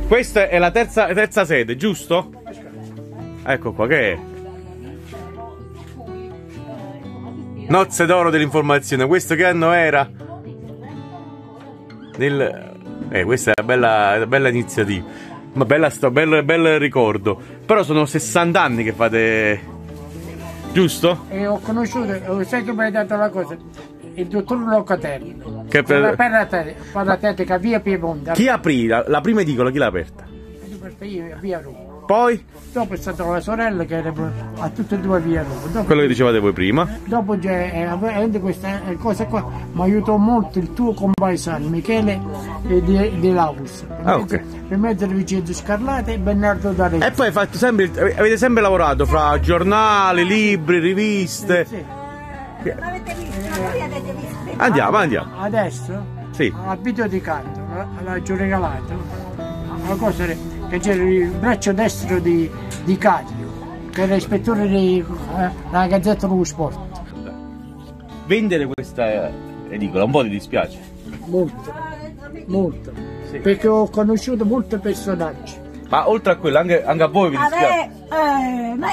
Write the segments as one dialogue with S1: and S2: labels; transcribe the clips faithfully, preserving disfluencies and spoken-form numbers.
S1: Questa è la terza, terza sede, giusto? Ecco qua, che è? Nozze d'oro dell'informazione. Questo che anno era? Nel... Eh, questa è una bella, una bella iniziativa. Ma bella sto, bel, bel ricordo. Però sono sessanta anni che fate... Giusto?
S2: E ho conosciuto, sai che mi hai dato la cosa? Il dottor Locatelli.
S1: Che per...
S2: Paratetica via Piemonte.
S1: Chi aprì? La, la prima edicola chi l'ha aperta?
S2: Io, via Roma.
S1: Poi?
S2: Dopo è stata la sorella che era a tutte e due via Roma. Dopo,
S1: quello che dicevate voi prima.
S2: Dopo c'è eh, questa cosa qua mi aiutò molto il tuo compaesano Michele eh, di, di Laus.
S1: Ah, ok.
S2: Per mettere Vincenzo Scarlatti e Bernardo D'Arezzo.
S1: E poi fatto sempre, avete sempre lavorato fra giornali, libri, riviste.
S2: Sì, sì.
S3: L'avete visto? Voi avete visto?
S1: Andiamo, andiamo.
S2: Adesso?
S1: Sì.
S2: Al di canto, l'ha già regalato. La cosa che c'era il braccio destro di, di Caglio, che era ispettore della eh, Gazzetta dello Sport.
S1: Vendere questa edicola un po' ti dispiace?
S2: Molto, molto.
S1: Sì.
S2: Perché ho conosciuto molti personaggi.
S1: Ma oltre a quello, anche, anche a voi vi dispiace?
S3: Vabbè, eh, ma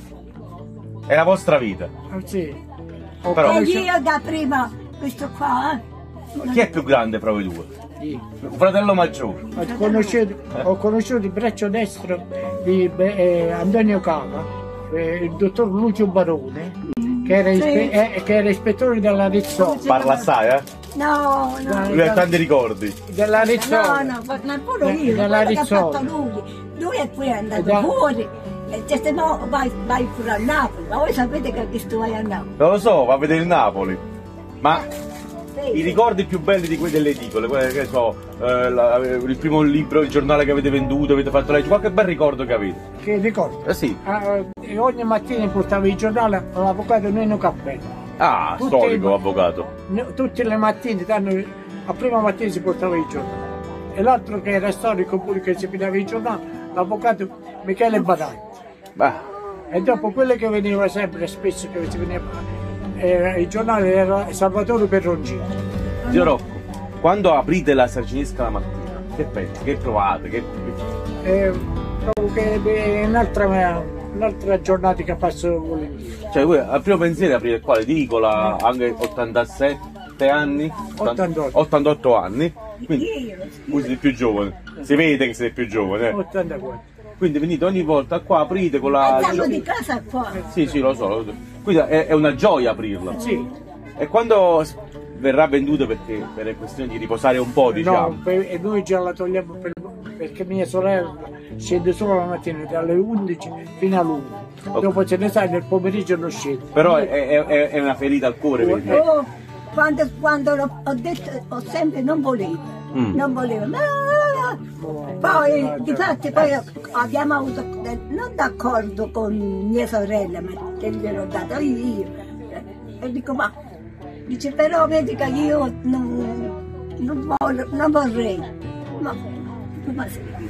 S1: È la vostra vita.
S2: Eh, sì. Ho
S1: Però-
S3: e
S2: conosciuto-
S3: io da prima, questo qua, eh.
S1: Chi è più grande fra voi due?
S2: Sì.
S1: Un fratello maggiore.
S2: Ho conosciuto, ho conosciuto il braccio destro di eh, Antonio Cava, eh, il dottor Lucio Barone, che era, ispe- eh, che era ispettore della Rizzoli.
S1: Parla assai, eh?
S3: No, no.
S1: Lui ha tanti ricordi.
S2: Della
S3: No,
S2: Rizzoli.
S3: no, ma pure io,
S2: Della
S3: quello che ha fatto
S2: Rizzoli.
S3: lui. Lui è poi andato
S2: Da-
S3: fuori. E se se no vai, vai pure a Napoli. Ma voi sapete che questo vai a Napoli.
S1: Non lo so, va a vedere il Napoli. Ma
S3: Sì,
S1: i
S3: sì.
S1: ricordi più belli di quelle delle edicole, quelle che so, eh, la- il primo libro, il giornale che avete venduto, avete fatto leggere, qualche bel ricordo che avete?
S2: Che ricordo?
S1: Eh sì.
S2: Ah, e ogni mattina portava il giornale all'avvocato Nino Cappello.
S1: Ah,
S2: Tutti
S1: storico
S2: i-
S1: avvocato.
S2: No, tutte le mattine, danno, a prima mattina si portava il giornale. E l'altro che era storico pure che si pigliava il giornale, l'avvocato Michele Badani.
S1: Beh,
S2: E dopo quello che veniva sempre, spesso che si veniva, era, il giornale era Salvatore Perroncini.
S1: zio Rocco, quando aprite la Sarcinesca la mattina, che pensi? Che provate? Che...
S2: E trovo che è un'altra, un'altra giornata che passo volentieri.
S1: Cioè, voi al primo pensiero è aprire qua l'edicola, anche ottantasette anni?
S2: ottantotto.
S1: ottantotto anni. Quindi
S3: Io,
S1: voi siete più giovane. Si vede che siete più giovane. eh.
S2: ottantaquattro.
S1: Quindi venite ogni volta qua, aprite con la...
S3: andiamo di casa qua.
S1: Sì, sì, lo so. Quindi è, è una gioia aprirla.
S2: Sì,
S1: E quando s- verrà venduta, perché per le questioni di riposare un po', diciamo.
S2: no, per- e noi già la togliamo per- perché mia sorella scende solo la mattina dalle undici fino all'una.
S1: Ok.
S2: Dopo se ne sai nel pomeriggio non scende.
S1: Però è, è- è- è una ferita al cuore, vedi?
S3: Oh, quando quando l'ho- ho detto, ho sempre non volevo.
S1: Mm.
S3: Non volevo. Ma- Poi, difatti, poi abbiamo avuto de- non d'accordo con mia sorella, ma che gliel'ho dato io. E dico, ma dice, però vedi che io non, non, voglio, non vorrei. Ma, ma sì.